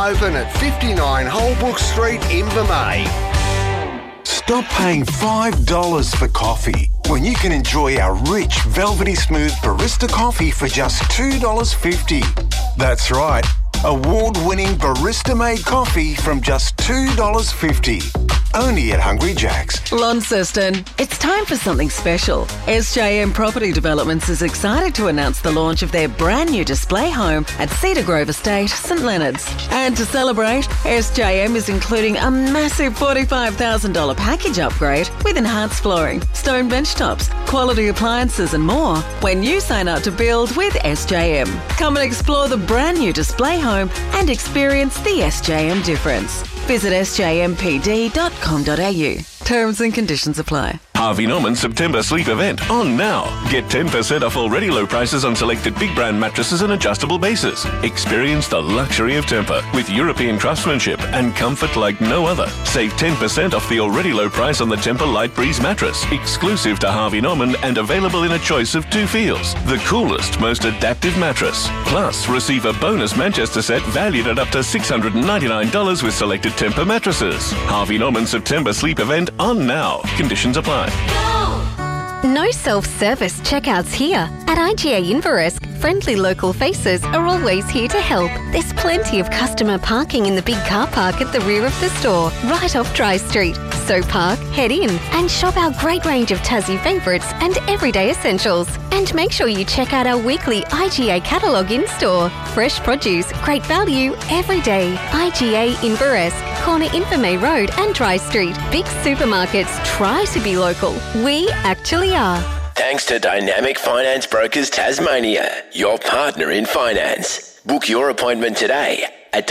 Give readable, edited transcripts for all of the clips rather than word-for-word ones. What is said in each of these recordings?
open at 59 Holbrook Street, Invermay. Stop paying $5 for coffee when you can enjoy our rich, velvety smooth barista coffee for just $2.50. That's right, award-winning barista-made coffee from just $2.50. Only at Hungry Jack's. Launceston, it's time for something special. SJM Property Developments is excited to announce the launch of their brand new display home at Cedar Grove Estate, St Leonards. And to celebrate, SJM is including a massive $45,000 package upgrade with enhanced flooring, stone bench tops, quality appliances and more when you sign up to build with SJM. Come and explore the brand new display home and experience the SJM difference. Visit sjmpd.com.au. Terms and conditions apply. Harvey Norman September sleep event on now. Get 10% off already low prices on selected big brand mattresses and adjustable bases. Experience the luxury of Tempur with European craftsmanship and comfort like no other. Save 10% off the already low price on the Tempur Light Breeze mattress, exclusive to Harvey Norman and available in a choice of 2 feels. The coolest, most adaptive mattress. Plus, receive a bonus Manchester set valued at up to $699 with selected Tempur mattresses. Harvey Norman September sleep event on now. Conditions apply. No self-service checkouts here. At IGA Inveresk, friendly local faces are always here to help. There's plenty of customer parking in the big car park at the rear of the store, right off Dry Street. So park, head in and shop our great range of Tassie favourites and everyday essentials. And make sure you check out our weekly IGA catalogue in-store. Fresh produce, great value, every day. IGA Inveresk, corner Invermay Road and Dry Street. Big supermarkets try to be local. We actually are. Thanks to Dynamic Finance Brokers Tasmania, your partner in finance. Book your appointment today at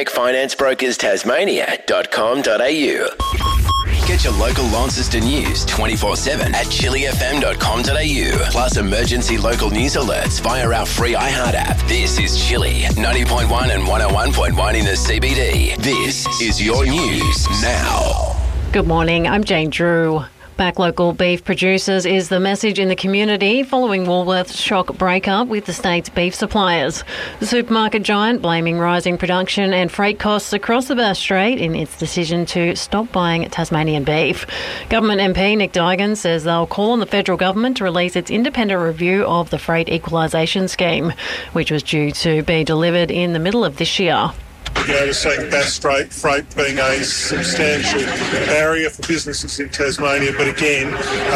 dynamicfinancebrokers.tasmania.com.au. Get your local Launceston news 24/7 at chillyfm.com.au. Plus emergency local news alerts via our free iHeart app. This is Chilly 90.1 and 101.1 in the CBD. This is your news now. Good morning, I'm Jane Drew. Back local beef producers is the message in the community following Woolworth's shock breakup with the state's beef suppliers. The supermarket giant blaming rising production and freight costs across the Bass Strait in its decision to stop buying Tasmanian beef. Government MP Nick Duigan says they'll call on the federal government to release its independent review of the freight equalisation scheme, which was due to be delivered in the middle of this year. To seeing Bass Strait freight being a substantial barrier for businesses in Tasmania. But again,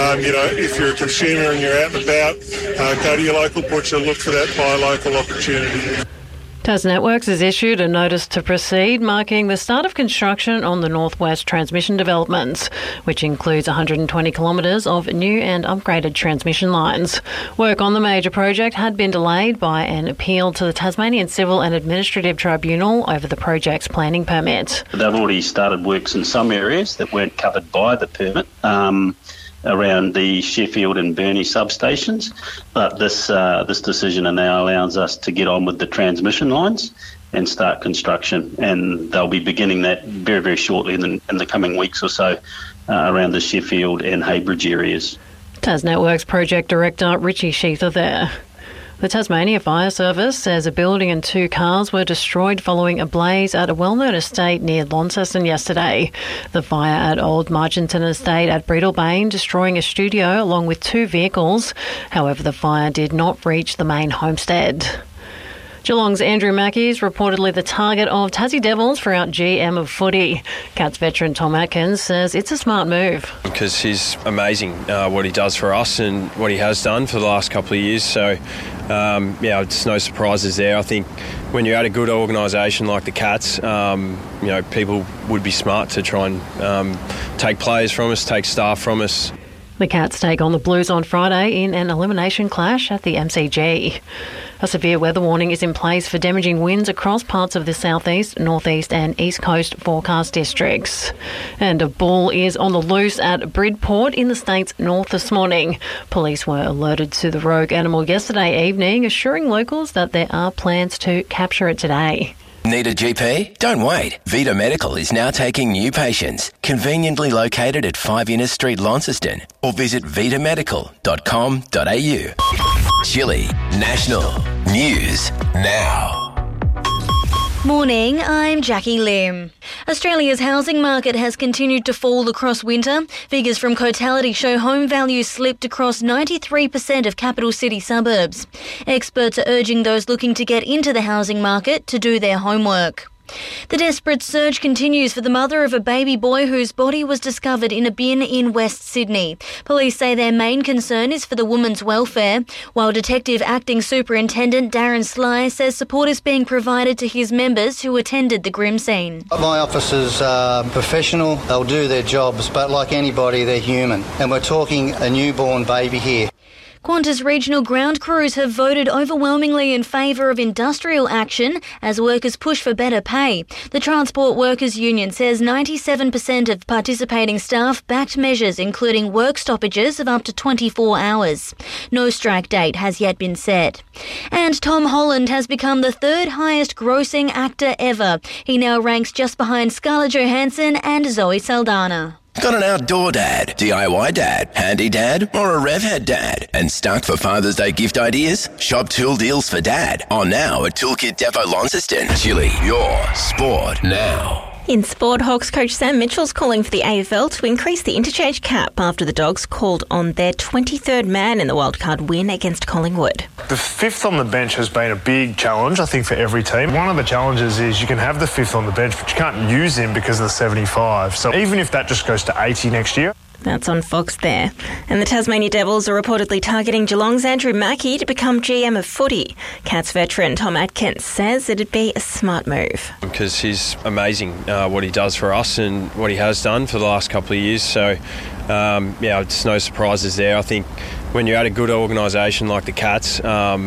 if you're a consumer and you're out and about, go to your local butcher, look for that buy local opportunity. Tas Networks has issued a notice to proceed, marking the start of construction on the Northwest Transmission developments, which includes 120 kilometres of new and upgraded transmission lines. Work on the major project had been delayed by an appeal to the Tasmanian Civil and Administrative Tribunal over the project's planning permit. They've already started works in some areas that weren't covered by the permit, around the Sheffield and Burnie substations, but this decision now allows us to get on with the transmission lines and start construction, and they'll be beginning that very, very shortly in the coming weeks or so around the Sheffield and Heybridge areas. Tas Networks Project Director Richie Sheether there. The Tasmania Fire Service says a building and 2 cars were destroyed following a blaze at a well-known estate near Launceston yesterday. The fire at Old Marginton Estate at Breedalbane destroying a studio along with 2 vehicles. However, the fire did not reach the main homestead. Geelong's Andrew Mackie is reportedly the target of Tassie Devils for our GM of footy. Cats veteran Tom Atkins says it's a smart move. Because he's amazing what he does for us and what he has done for the last couple of years. So, it's no surprises there. I think when you're at a good organisation like the Cats, people would be smart to try and take players from us, take staff from us. The Cats take on the Blues on Friday in an elimination clash at the MCG. A severe weather warning is in place for damaging winds across parts of the southeast, northeast and east coast forecast districts. And a bull is on the loose at Bridport in the state's north this morning. Police were alerted to the rogue animal yesterday evening, assuring locals that there are plans to capture it today. Need a GP? Don't wait. Vita Medical is now taking new patients. Conveniently located at 5 Innes Street, Launceston, or visit vitamedical.com.au. Chilly National News Now. Morning, I'm Jackie Lim. Australia's housing market has continued to fall across winter. Figures from Cotality show home values slipped across 93% of capital city suburbs. Experts are urging those looking to get into the housing market to do their homework. The desperate search continues for the mother of a baby boy whose body was discovered in a bin in West Sydney. Police say their main concern is for the woman's welfare, while Detective Acting Superintendent Darren Sly says support is being provided to his members who attended the grim scene. My officers are professional, they'll do their jobs, but like anybody, they're human. And we're talking a newborn baby here. Qantas regional ground crews have voted overwhelmingly in favour of industrial action as workers push for better pay. The Transport Workers Union says 97% of participating staff backed measures including work stoppages of up to 24 hours. No strike date has yet been set. And Tom Holland has become the third highest grossing actor ever. He now ranks just behind Scarlett Johansson and Zoe Saldana. Got an outdoor dad, DIY dad, handy dad, or a RevHead dad? And stuck for Father's Day gift ideas? Shop tool deals for dad. On now at Toolkit Depot Launceston. Chili, your sport now. In sport, Hawks coach Sam Mitchell's calling for the AFL to increase the interchange cap after the Dogs called on their 23rd man in the wildcard win against Collingwood. The fifth on the bench has been a big challenge, I think, for every team. One of the challenges is you can have the fifth on the bench, but you can't use him because of the 75. So even if that just goes to 80 next year. That's on Fox there. And the Tasmania Devils are reportedly targeting Geelong's Andrew Mackie to become GM of footy. Cats veteran Tom Atkins says it'd be a smart move. Because he's amazing what he does for us and what he has done for the last couple of years. So, it's no surprises there. I think when you're at a good organisation like the Cats,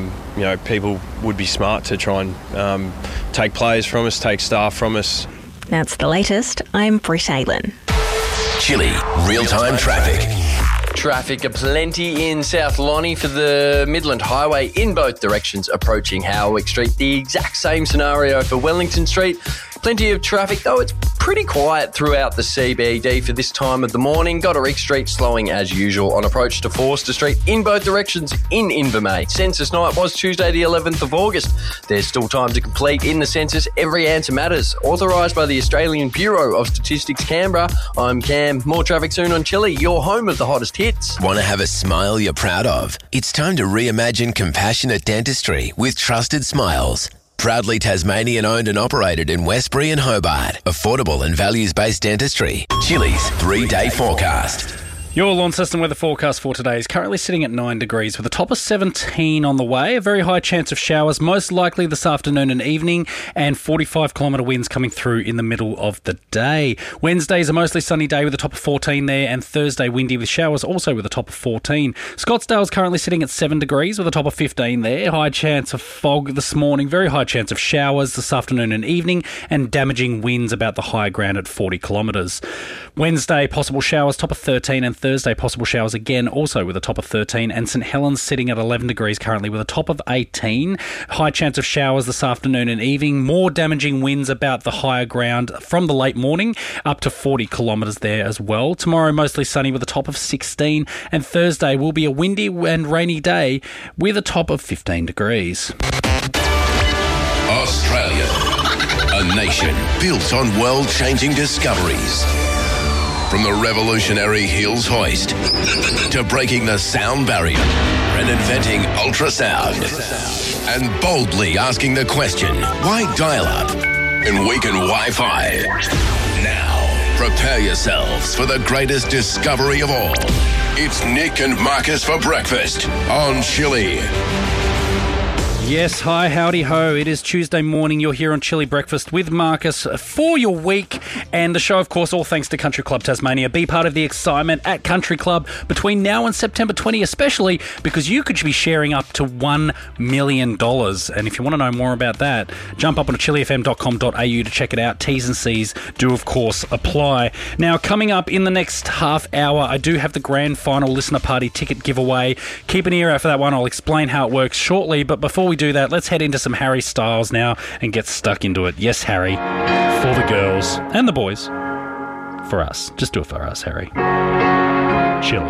people would be smart to try and take players from us, take staff from us. That's the latest. I'm Britt Aylen. Chili, real-time traffic. Traffic aplenty in South Lonnie for the Midland Highway in both directions approaching Howick Street. The exact same scenario for Wellington Street. Plenty of traffic, though it's pretty quiet throughout the CBD for this time of the morning. Goderich Street slowing as usual on approach to Forster Street in both directions in Invermay. Census night was Tuesday the 11th of August. There's still time to complete in the census. Every answer matters. Authorised by the Australian Bureau of Statistics Canberra. I'm Cam. More traffic soon on Chili, your home of the hottest hits. Want to have a smile you're proud of? It's time to reimagine compassionate dentistry with Trusted Smiles. Proudly Tasmanian owned and operated in Westbury and Hobart. Affordable and values-based dentistry. Chili's 3-day forecast. Your Launceston weather forecast for today is currently sitting at 9 degrees with a top of 17 on the way. A very high chance of showers, most likely this afternoon and evening, and 45-kilometre winds coming through in the middle of the day. Wednesday is a mostly sunny day with a top of 14 there, and Thursday windy with showers also with a top of 14. Scottsdale is currently sitting at 7 degrees with a top of 15 there. High chance of fog this morning, very high chance of showers this afternoon and evening, and damaging winds about the high ground at 40 kilometres. Wednesday, possible showers, top of 13, and Thursday, possible showers again, also with a top of 13, and St Helens sitting at 11 degrees currently with a top of 18. High chance of showers this afternoon and evening. More damaging winds about the higher ground from the late morning up to 40 kilometres there as well. Tomorrow, mostly sunny with a top of 16, and Thursday will be a windy and rainy day with a top of 15 degrees. Australia, a nation built on world-changing discoveries. From the revolutionary Hills hoist to breaking the sound barrier and inventing ultrasound and boldly asking the question, why dial-up and weaken Wi-Fi? Now, prepare yourselves for the greatest discovery of all. It's Nick and Marcus for breakfast on Chili. Yes, hi, howdy ho. It is Tuesday morning. You're here on Chili Breakfast with Marcus for your week. And the show, of course, all thanks to Country Club Tasmania. Be part of the excitement at Country Club between now and September 20, especially because you could be sharing up to $1 million. And if you want to know more about that, jump up on chilifm.com.au to check it out. T's and C's do, of course, apply. Now, coming up in the next half hour, I do have the grand final listener party ticket giveaway. Keep an ear out for that one. I'll explain how it works shortly. But before we do that, let's head into some Harry Styles now and get stuck into it. Yes, Harry. For the girls and the boys. For us. Just do it for us, Harry. Chili.